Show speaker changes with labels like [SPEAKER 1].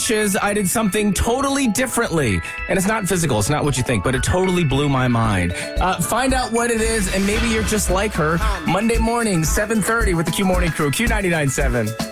[SPEAKER 1] wishes I did something totally differently. And it's not physical. It's not what you think, but it totally blew my mind. Find out what it is, and maybe you're just like her. Monday morning, 7:30 with the Q Morning Crew, Q99.7.